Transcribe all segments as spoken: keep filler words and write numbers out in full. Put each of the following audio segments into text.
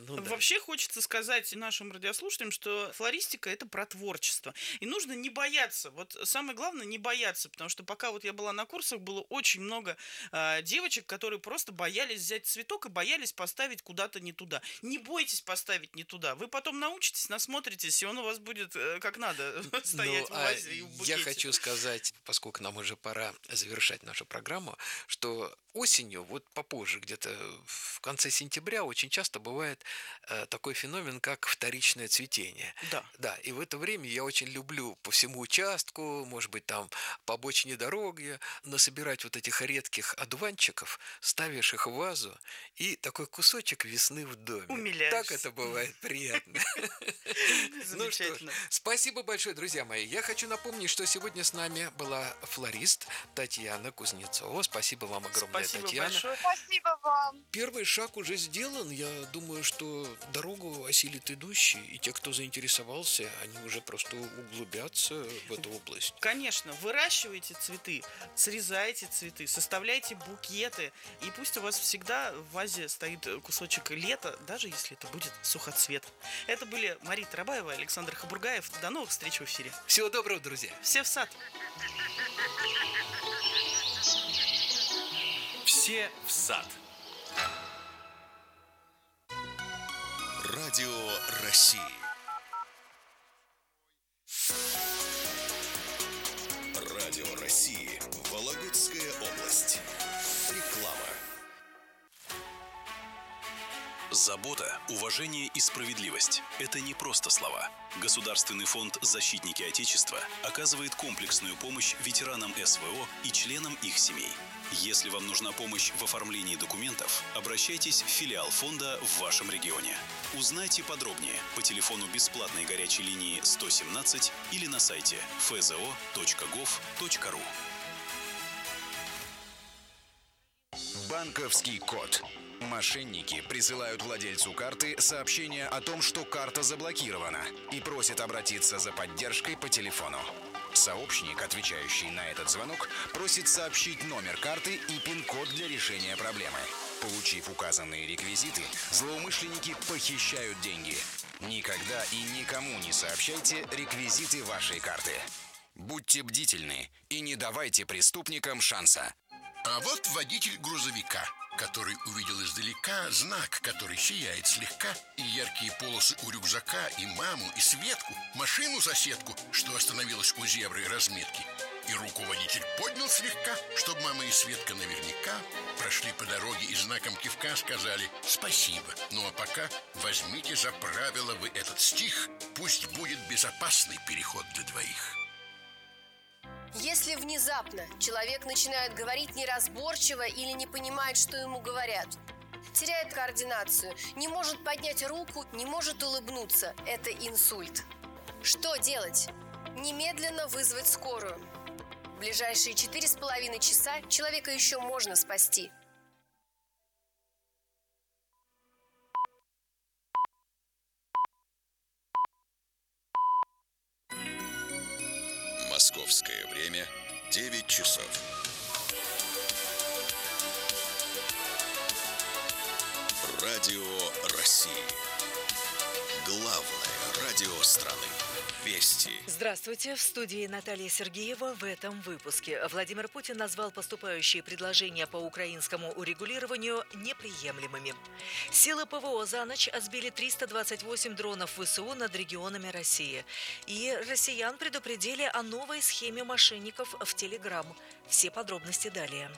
Ну, да. Вообще хочется сказать нашим радиослушателям, что флористика – это про творчество. И нужно не бояться. Вот самое главное – не бояться, потому что пока вот я была на курсах, было очень много э, девочек, которые просто боялись взять цветок и боялись поставить куда-то не туда. Не бойтесь поставить не туда. Вы потом научитесь, насмотритесь, и он у вас будет э, как надо стоять ну, в вазе и в букете. Я хочу сказать, поскольку нам уже пора завершать нашу программу, что осенью, вот попозже, где-то в конце сентября, очень часто бывает э, такой феномен, как вторичное цветение. Да. Да, и в это время я очень люблю по всему участку, может быть, там по обочине дороги, насобирать вот этих редких одуванчиков, ставишь их в вазу, и такой кусочек весны в доме. Умиляешься. Так это бывает приятно. Замечательно. Спасибо большое, друзья мои. Я хочу напомнить, что сегодня с нами была флорист Татьяна Кузнецова. Спасибо вам огромное, Спасибо Татьяна. большое. Спасибо вам. Первый шаг уже сделан. Я думаю, что дорогу осилит идущий. И те, кто заинтересовался, они уже просто углубятся в эту область. Конечно, выращивайте цветы, срезайте цветы, составляйте букеты. И пусть у вас всегда в вазе стоит кусочек лета, даже если это будет сухоцвет. Это были Мария Тарабаева и Александр Хабургаев. До новых встреч в эфире. Всего доброго, друзья. Все в сад. Все в сад. Радио России. Радио России. Вологодская область. Реклама. Забота, уважение и справедливость – это не просто слова. Государственный фонд «Защитники Отечества» оказывает комплексную помощь ветеранам эс вэ о и членам их семей. Если вам нужна помощь в оформлении документов, обращайтесь в филиал фонда в вашем регионе. Узнайте подробнее по телефону бесплатной горячей линии сто семнадцать или на сайте эф зэ о точка гов точка ру. Банковский код. Мошенники присылают владельцу карты сообщение о том, что карта заблокирована, и просят обратиться за поддержкой по телефону. Сообщник, отвечающий на этот звонок, просит сообщить номер карты и пин-код для решения проблемы. Получив указанные реквизиты, злоумышленники похищают деньги. Никогда и никому не сообщайте реквизиты вашей карты. Будьте бдительны и не давайте преступникам шанса. А вот водитель грузовика, который увидел издалека знак, который сияет слегка, и яркие полосы у рюкзака, и маму, и Светку, машину-соседку, что остановилась у зебры разметки. И руку водитель поднял слегка, чтобы мама и Светка наверняка прошли по дороге и знаком кивка сказали «спасибо». Ну а пока возьмите за правило вы этот стих, пусть будет безопасный переход для двоих. Если внезапно человек начинает говорить неразборчиво или не понимает, что ему говорят, теряет координацию, не может поднять руку, не может улыбнуться, это инсульт. Что делать? Немедленно вызвать скорую. В ближайшие четыре с половиной часа человека еще можно спасти. Московское время девять часов. Радио России. Главное радио страны. Вести. Здравствуйте. В студии Наталья Сергеева. В этом выпуске Владимир Путин назвал поступающие предложения по украинскому урегулированию неприемлемыми. Силы ПВО за ночь сбили триста двадцать восемь дронов ВСУ над регионами России. И россиян предупредили о новой схеме мошенников в Телеграм. Все подробности далее.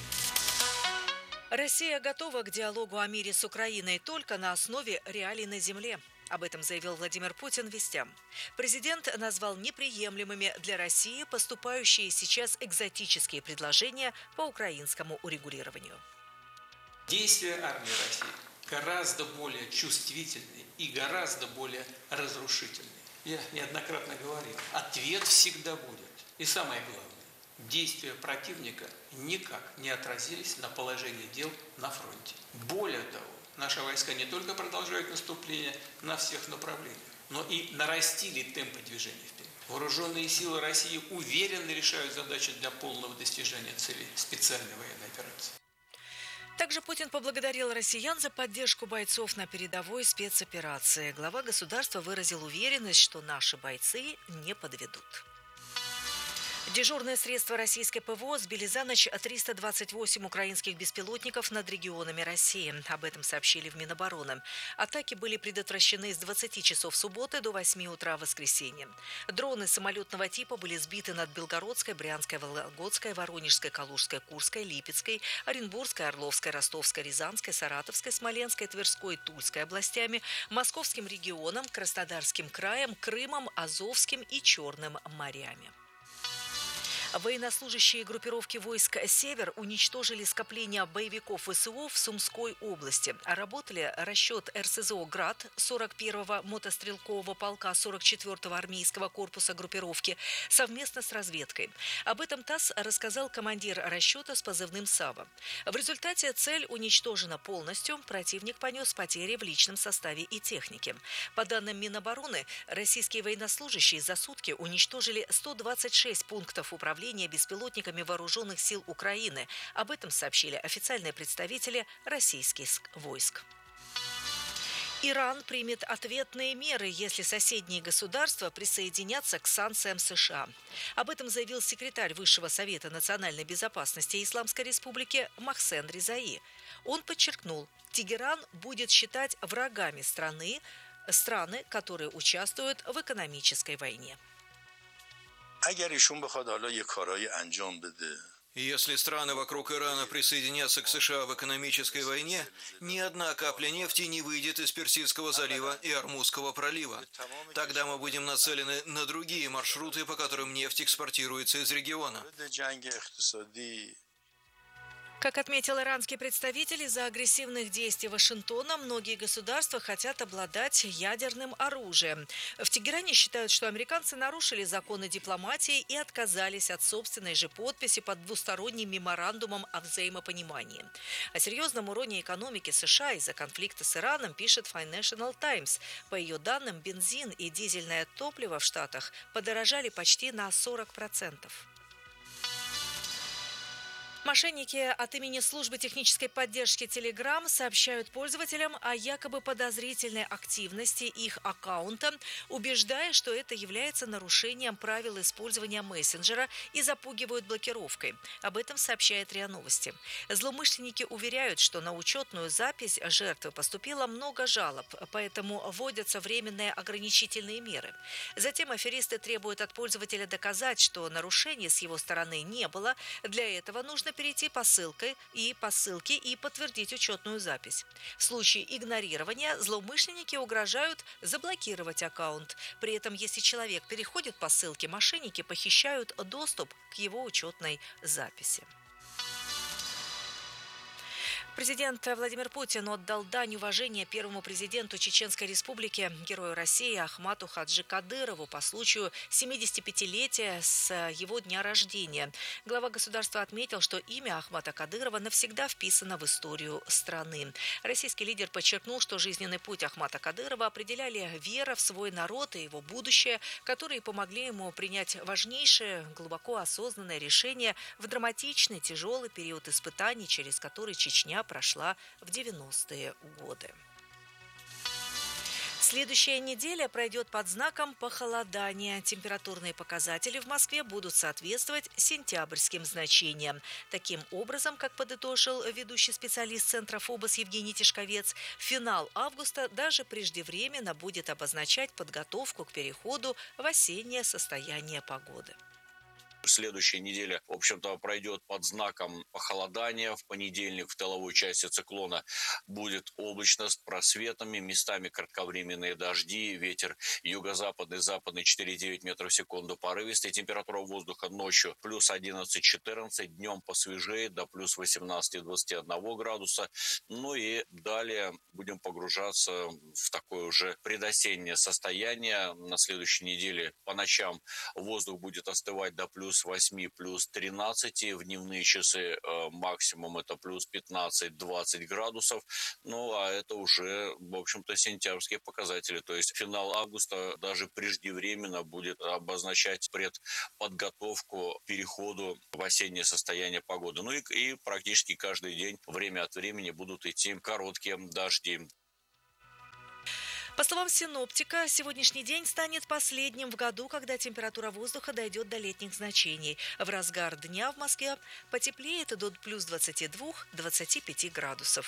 Россия готова к диалогу о мире с Украиной только на основе реалий на земле. Об этом заявил Владимир Путин вестям. Президент назвал неприемлемыми для России поступающие сейчас экзотические предложения по украинскому урегулированию. Действия армии России гораздо более чувствительны и гораздо более разрушительны. Я неоднократно говорил, ответ всегда будет. И самое главное, действия противника никак не отразились на положении дел на фронте. Более того, наши войска не только продолжают наступление на всех направлениях, но и нарастили темпы движения вперед. Вооруженные силы России уверенно решают задачи для полного достижения целей специальной военной операции. Также Путин поблагодарил россиян за поддержку бойцов на передовой спецоперации. Глава государства выразил уверенность, что наши бойцы не подведут. Дежурные средства российской ПВО сбили за ночь триста двадцать восемь украинских беспилотников над регионами России. Об этом сообщили в Минобороны. Атаки были предотвращены с двадцати часов субботы до восьми утра воскресенья. Дроны самолетного типа были сбиты над Белгородской, Брянской, Вологодской, Воронежской, Калужской, Курской, Липецкой, Оренбургской, Орловской, Ростовской, Рязанской, Саратовской, Смоленской, Тверской, Тульской областями, Московским регионом, Краснодарским краем, Крымом, Азовским и Черным морями. Военнослужащие группировки войск «Север» уничтожили скопление боевиков ВСУ в Сумской области. Работали расчет эр эс зэ о «Град» сорок первого мотострелкового полка сорок четвёртого армейского корпуса группировки совместно с разведкой. Об этом ТАСС рассказал командир расчета с позывным «Сава». В результате цель уничтожена полностью, противник понес потери в личном составе и технике. По данным Минобороны, российские военнослужащие за сутки уничтожили сто двадцать шесть пунктов управления беспилотниками вооруженных сил Украины. Об этом сообщили официальные представители российских войск. Иран примет ответные меры, если соседние государства присоединятся к санкциям США. Об этом заявил секретарь Высшего совета национальной безопасности Исламской Республики Мохсен Резаи. Он подчеркнул, Тегеран будет считать врагами страны, страны, которые участвуют в экономической войне. Если страны вокруг Ирана присоединятся к США в экономической войне, ни одна капля нефти не выйдет из Персидского залива и Ормузского пролива. Тогда мы будем нацелены на другие маршруты, по которым нефть экспортируется из региона. Как отметил иранский представитель, из-за агрессивных действий Вашингтона многие государства хотят обладать ядерным оружием. В Тегеране считают, что американцы нарушили законы дипломатии и отказались от собственной же подписи под двусторонним меморандумом о взаимопонимании. О серьезном уроне экономики США из-за конфликта с Ираном пишет Financial Times. По ее данным, бензин и дизельное топливо в Штатах подорожали почти на сорок процентов. Мошенники от имени службы технической поддержки Telegram сообщают пользователям о якобы подозрительной активности их аккаунта, убеждая, что это является нарушением правил использования мессенджера и запугивают блокировкой. Об этом сообщает РИА Новости. Злоумышленники уверяют, что на учетную запись жертвы поступило много жалоб, поэтому вводятся временные ограничительные меры. Затем аферисты требуют от пользователя доказать, что нарушений с его стороны не было. Для этого нужно перейти по ссылке и по ссылке и подтвердить учетную запись. В случае игнорирования злоумышленники угрожают заблокировать аккаунт. При этом, если человек переходит по ссылке, мошенники похищают доступ к его учетной записи. Президент Владимир Путин отдал дань уважения первому президенту Чеченской Республики, герою России Ахмату Хаджи Кадырову по случаю семидесятипятилетия с его дня рождения. Глава государства отметил, что имя Ахмата Кадырова навсегда вписано в историю страны. Российский лидер подчеркнул, что жизненный путь Ахмата Кадырова определяли вера в свой народ и его будущее, которые помогли ему принять важнейшее, глубоко осознанное решение в драматичный, тяжелый период испытаний, через который Чечня прошла в девяностые годы. Следующая неделя пройдет под знаком похолодания. Температурные показатели в Москве будут соответствовать сентябрьским значениям. Таким образом, как подытожил ведущий специалист Центра ФОБОС Евгений Тишковец, финал августа даже преждевременно будет обозначать подготовку к переходу в осеннее состояние погоды. Следующая неделя, в общем-то, пройдет под знаком похолодания. В понедельник в тыловой части циклона будет облачно с просветами, местами кратковременные дожди, ветер юго-западный, западный четыре девять метров в секунду порывистый. Температура воздуха ночью плюс одиннадцать-четырнадцать, днем посвежеет до плюс восемнадцать-двадцать один градуса. Ну и далее будем погружаться в такое уже предосеннее состояние. На следующей неделе по ночам воздух будет остывать до плюс плюс восемь, плюс тринадцать, в дневные часы максимум это плюс пятнадцать-двадцать градусов, ну а это уже, в общем-то, сентябрьские показатели, то есть финал августа даже преждевременно будет обозначать предподготовку к переходу в осеннее состояние погоды. Ну и, и практически каждый день время от времени будут идти короткие дожди. По словам синоптика, сегодняшний день станет последним в году, когда температура воздуха дойдет до летних значений. В разгар дня в Москве потеплеет до плюс двадцати двух — двадцати пяти градусов.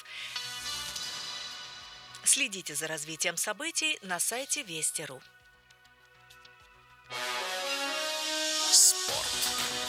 Следите за развитием событий на сайте Вести точка ру. Спорт.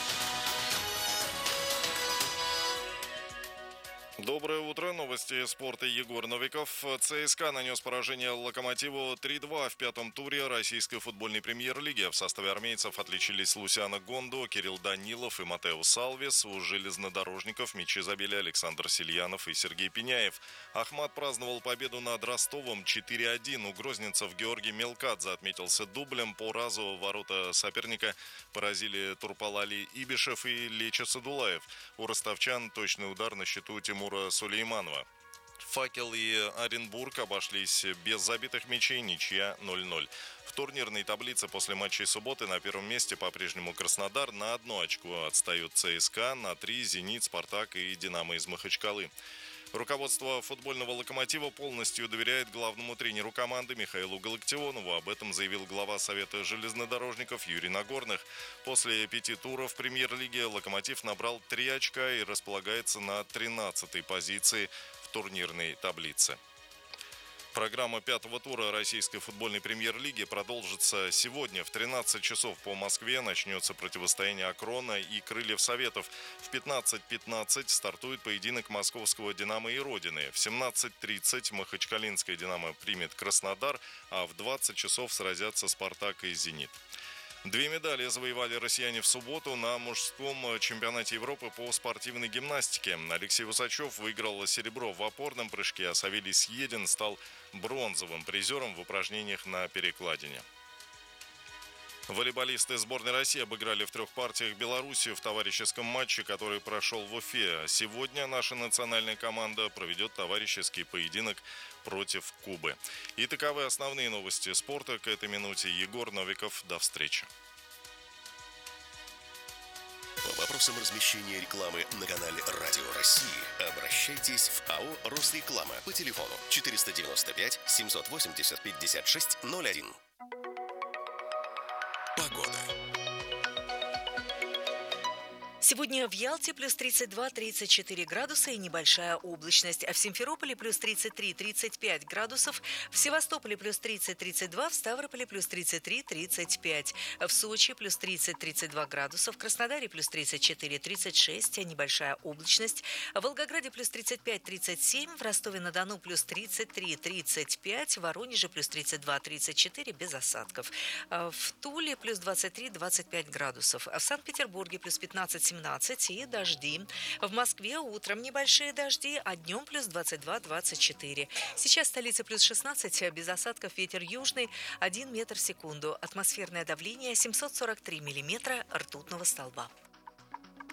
Доброе утро. Новости спорта. Егор Новиков. ЦСКА нанес поражение «Локомотиву» три-два в пятом туре российской футбольной премьер-лиги. В составе армейцев отличились Лусиано Гондо, Кирилл Данилов и Матео Салвис. У железнодорожников мячи забили Александр Сильянов и Сергей Пеняев. Ахмат праздновал победу над Ростовом четыре один. У грозненцев Георгий Мелкадзе отметился дублем. По разу ворота соперника поразили Турпалали Ибишев и Лечо Садулаев. У ростовчан точный удар на счету Тимура Сулейманова. «Факел» и Оренбург обошлись без забитых мячей, ничья ноль-ноль. В турнирной таблице после матчей субботы на первом месте по-прежнему Краснодар, на одно очко отстают ЦСКА, на три «Зенит», «Спартак» и «Динамо» из Махачкалы. Руководство футбольного «Локомотива» полностью доверяет главному тренеру команды Михаилу Галактионову. Об этом заявил глава Совета железнодорожников Юрий Нагорных. После пяти туров премьер-лиги «Локомотив» набрал три очка и располагается на тринадцатой позиции в турнирной таблице. Программа пятого тура российской футбольной премьер-лиги продолжится сегодня. В тринадцать часов по Москве начнется противостояние «Акрона» и «Крыльев Советов». В пятнадцать пятнадцать стартует поединок московского «Динамо» и «Родины». В семнадцать тридцать махачкалинская «Динамо» примет Краснодар, а в двадцать часов сразятся «Спартак» и «Зенит». Две медали завоевали россияне в субботу на мужском чемпионате Европы по спортивной гимнастике. Алексей Усачев выиграл серебро в опорном прыжке, а Савелий Съедин стал бронзовым призером в упражнениях на перекладине. Волейболисты сборной России обыграли в трех партиях Белоруссию в товарищеском матче, который прошел в Уфе. Сегодня наша национальная команда проведет товарищеский поединок против Кубы. И таковы основные новости спорта к этой минуте. Егор Новиков. До встречи. По вопросам размещения рекламы на канале Радио России обращайтесь в АО «Росреклама» по телефону четыреста девяносто пять семьсот восемьдесят пятьдесят шесть ноль один. Погода. Сегодня в Ялте плюс тридцать два — тридцать четыре градуса и небольшая облачность, а в Симферополе плюс тридцать три — тридцать пять градусов, в Севастополе плюс тридцать — тридцать два, в Ставрополе плюс тридцать три — тридцать пять, в Сочи плюс тридцать — тридцать два градуса, в Краснодаре плюс тридцать четыре — тридцать шесть, а небольшая облачность, в Волгограде плюс тридцать пять — тридцать семь, в Ростове-на-Дону плюс тридцать три — тридцать пять, в Воронеже плюс тридцать два — тридцать четыре без осадков, в Туле плюс двадцать три — двадцать пять градусов, а в Санкт-Петербурге плюс пятнадцать — семнадцать и дожди. В Москве утром небольшие дожди, а днем плюс двадцать два — двадцать четыре. Сейчас в столице плюс шестнадцать, без осадков, ветер южный один метр в секунду. Атмосферное давление семьсот сорок три миллиметра ртутного столба.